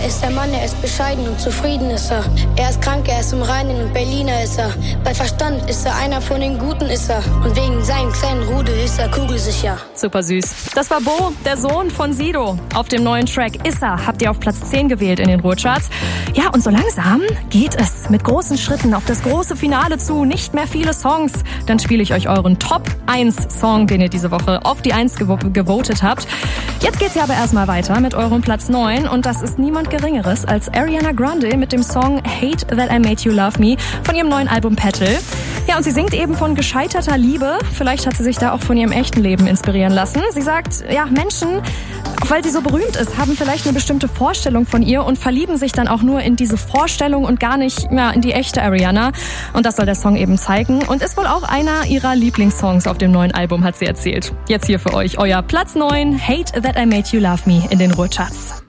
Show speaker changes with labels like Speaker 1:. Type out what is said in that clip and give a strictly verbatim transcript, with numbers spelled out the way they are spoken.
Speaker 1: Er ist der Mann, er ist bescheiden und zufrieden ist er. Er ist krank, er ist im Reinen und Berliner ist er. Bei Verstand ist er einer von den Guten ist er. Und wegen seinem kleinen Rudel ist er kugelsicher.
Speaker 2: Super süß. Das war Bo, der Sohn von Sido. Auf dem neuen Track Issa habt ihr auf Platz zehn gewählt in den Ruhrcharts. Ja, und so langsam geht es mit großen Schritten auf das große Finale zu. Nicht mehr viele Songs. Dann spiele ich euch euren Top eins Song, den ihr diese Woche auf die eins gevo- gewotet habt. Jetzt geht's ja aber erstmal weiter mit eurem Platz neun. Und das ist niemand Geringeres als Ariana Grande mit dem Song Hate That I Made You Love Me von ihrem neuen Album Petal. Ja, und sie singt eben von gescheiterter Liebe. Vielleicht hat sie sich da auch von ihrem echten Leben inspirieren lassen. Sie sagt, ja, Menschen, weil sie so berühmt ist, haben vielleicht eine bestimmte Vorstellung von ihr und verlieben sich dann auch nur in diese Vorstellung und gar nicht ja, in die echte Ariana. Und das soll der Song eben zeigen und ist wohl auch einer ihrer Lieblingssongs auf dem neuen Album, hat sie erzählt. Jetzt hier für euch euer Platz neun, Hate That I Made You Love Me in den Ruhrcharts.